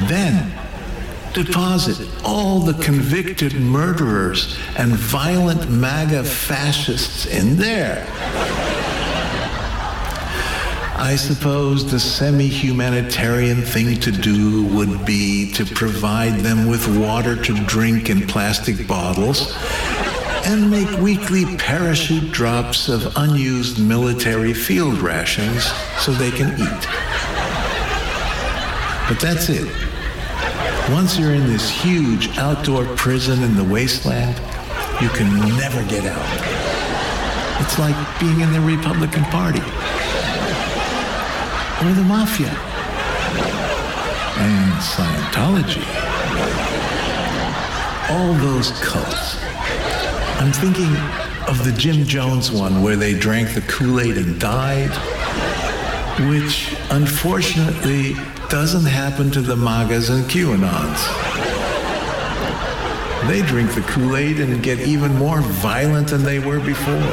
then deposit all the convicted murderers and violent MAGA fascists in there. I suppose the semi-humanitarian thing to do would be to provide them with water to drink in plastic bottles and make weekly parachute drops of unused military field rations so they can eat. But that's it. Once you're in this huge outdoor prison in the wasteland, you can never get out. It's like being in the Republican Party. Or the Mafia. And Scientology. All those cults. I'm thinking of the Jim Jones one where they drank the Kool-Aid and died, which unfortunately doesn't happen to the MAGAs and QAnons. They drink the Kool-Aid and get even more violent than they were before.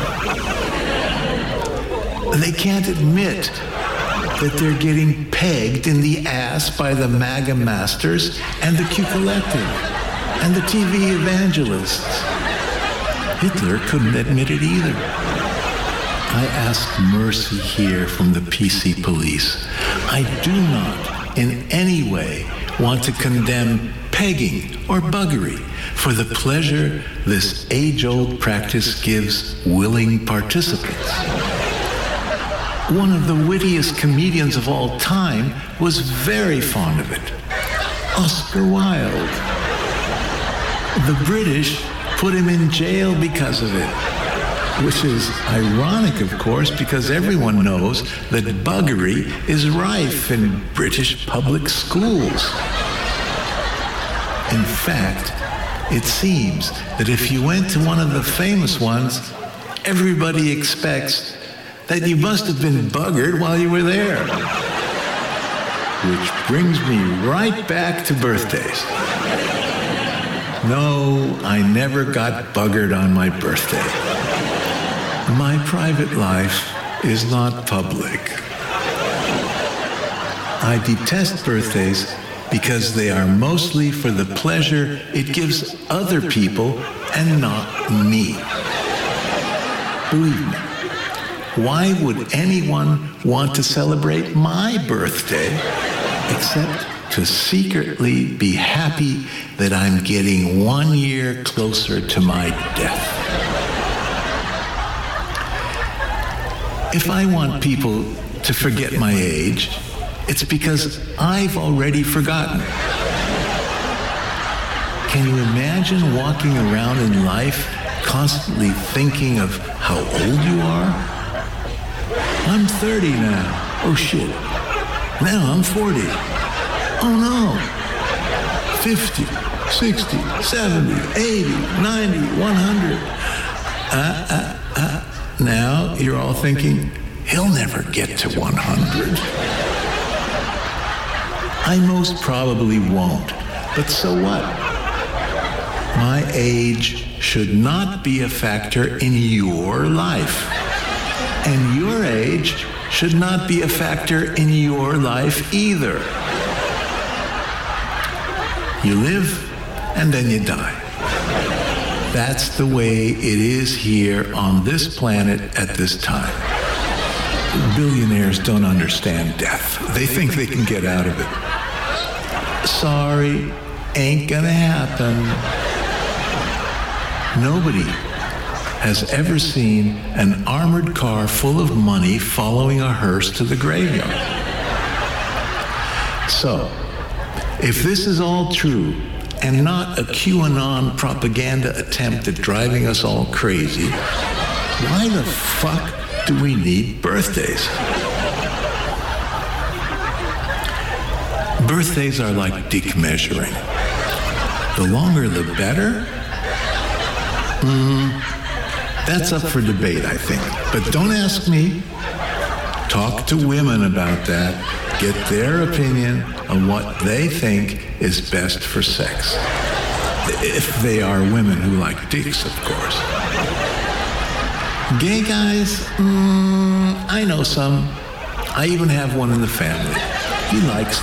They can't admit that they're getting pegged in the ass by the MAGA masters and the Q Collective and the TV evangelists. Hitler couldn't admit it either. I ask mercy here from the PC police. I do not in any way want to condemn pegging or buggery for the pleasure this age-old practice gives willing participants. One of the wittiest comedians of all time was very fond of it, Oscar Wilde. The British put him in jail because of it, which is ironic, of course, because everyone knows that buggery is rife in British public schools. In fact, it seems that if you went to one of the famous ones, everybody expects that you must have been buggered while you were there. Which brings me right back to birthdays. No, I never got buggered on my birthday. My private life is not public. I detest birthdays because they are mostly for the pleasure it gives other people and not me. Believe me. Why would anyone want to celebrate my birthday except to secretly be happy that I'm getting 1 year closer to my death? If I want people to forget my age, it's because I've already forgotten. Can you imagine walking around in life constantly thinking of how old you are? I'm 30 now. Oh shit. Now I'm 40. Oh no. 50, 60, 70, 80, 90, 100. Now you're all thinking, he'll never get to 100. I most probably won't. But so what? My age should not be a factor in your life. And your age should not be a factor in your life either. You live and then you die. That's the way it is here on this planet at this time. Billionaires don't understand death. They think they can get out of it. Sorry, ain't gonna happen. Nobody has ever seen an armored car full of money following a hearse to the graveyard. So, if this is all true and not a QAnon propaganda attempt at driving us all crazy, why the fuck do we need birthdays? Birthdays are like dick measuring. The longer the better? That's up for debate, I think. But don't ask me. Talk to women about that. Get their opinion on what they think is best for sex. If they are women who like dicks, of course. Gay guys? I know some. I even have one in the family. He likes